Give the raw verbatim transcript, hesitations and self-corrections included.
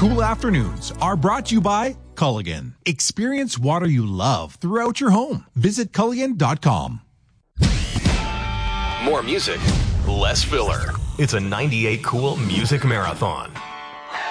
Cool afternoons are brought to you by Culligan. Experience water you love throughout your home. Visit Culligan dot com. More music, less filler. It's a ninety-eight Cool Music Marathon.